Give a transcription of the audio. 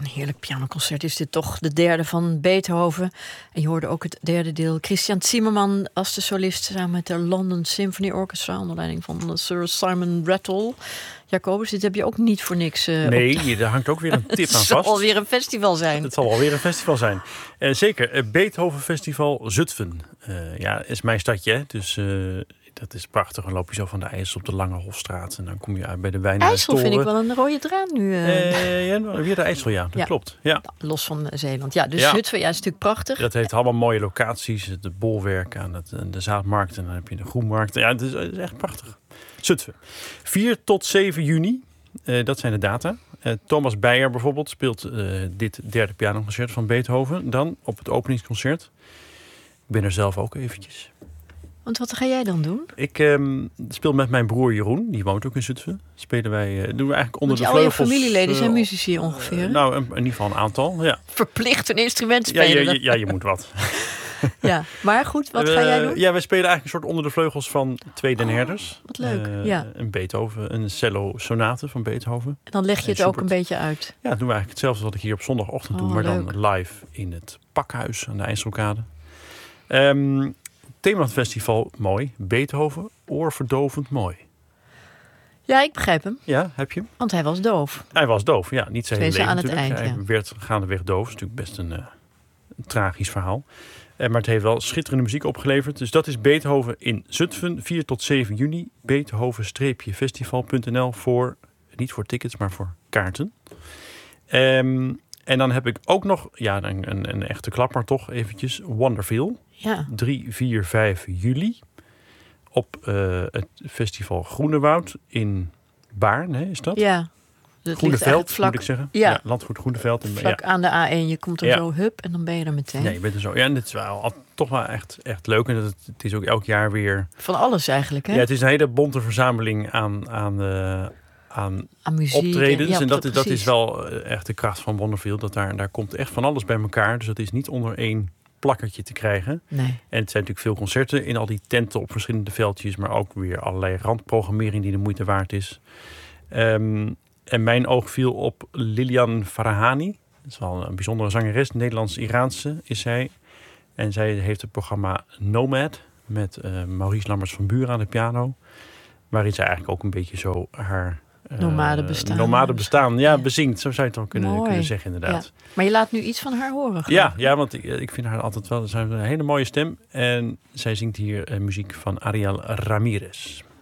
een heerlijk pianoconcert is dit toch. De derde van Beethoven. En je hoorde ook het derde deel. Christian Zimmerman als de solist samen met de London Symphony Orchestra onder leiding van Sir Simon Rattle. Jacobus, dit heb je ook niet voor niks Nee, daar hangt ook weer een tip aan vast. Het zal alweer een festival zijn. Het zal alweer een festival zijn. Zeker, Beethoven Festival Zutphen. Is mijn stadje, hè? Dus dat is prachtig. Dan loop je zo van de IJssel op de Lange Hofstraat. En dan kom je uit bij de Wijnhuistoren. IJssel vind ik wel een rode draad nu. Weer de IJssel, ja. Dat klopt. Ja. Los van Zeeland. Ja, dus Zutphen, is natuurlijk prachtig. Dat heeft allemaal mooie locaties. De Bolwerk aan de Zaadmarkt. En dan heb je de Groenmarkt. Ja, het is echt prachtig. Zutphen. 4 tot 7 juni. Dat zijn de data. Thomas Beyer bijvoorbeeld speelt dit derde pianoconcert van Beethoven. Dan op het openingsconcert. Ik ben er zelf ook eventjes. Want wat ga jij dan doen? Ik speel met mijn broer Jeroen. Die woont ook in Zutphen. Doen we eigenlijk onder de vleugels. Al je familieleden zijn muzici ongeveer. In ieder geval een aantal, ja. Verplicht een instrument spelen. Ja, je moet wat. Ja, maar goed, wat ga jij doen? Ja, wij spelen eigenlijk een soort onder de vleugels van twee Den Herders. Wat leuk, Een Beethoven, een cello sonate van Beethoven. En dan leg je het ook een beetje uit. Ja, dat doen we eigenlijk hetzelfde wat ik hier op zondagochtend doe. Maar leuk. Dan live in het Pakhuis aan de IJsselkade. Thema van het festival, mooi. Beethoven, oorverdovend mooi. Ja, ik begrijp hem. Ja, heb je hem? Want hij was doof. Hij was doof, ja. Niet zo heel leven aan natuurlijk. Het eind, hij werd gaandeweg doof. Dat is natuurlijk best een tragisch verhaal. Maar het heeft wel schitterende muziek opgeleverd. Dus dat is Beethoven in Zutphen, 4 tot 7 juni. Beethoven-festival.nl voor, niet voor tickets, maar voor kaarten. En dan heb ik ook nog, een echte klapper toch eventjes, Wonderfeel. Ja. 3, 4, 5 juli. Op het festival Groenewoud in Baarn, is dat? Ja. Groeneveld, vlak, moet ik zeggen. Ja, landgoed Groeneveld. Vlak aan de A1, je komt er zo hup en dan ben je er meteen. Nee, je bent er zo. Ja, en dit is wel toch wel echt leuk. En het is ook elk jaar weer... Van alles eigenlijk, hè? Ja, het is een hele bonte verzameling aan muziek, optredens. En dat is wel echt de kracht van Wonderfield. Dat daar komt echt van alles bij elkaar. Dus dat is niet onder één plakkertje te krijgen. Nee. En het zijn natuurlijk veel concerten in al die tenten op verschillende veldjes. Maar ook weer allerlei randprogrammering die de moeite waard is. En mijn oog viel op Lilian Farahani. Dat is wel een bijzondere zangeres. Nederlands-Iraanse is zij. En zij heeft het programma Nomad. Met Maurice Lammerts van Buren aan de piano. Waarin zij eigenlijk ook een beetje zo haar... nomade bestaan. Bezingt. Zo zou je het dan kunnen zeggen inderdaad. Ja. Maar je laat nu iets van haar horen. Ja, want ik vind haar altijd wel... Ze heeft een hele mooie stem. En zij zingt hier muziek van Ariel Ramirez.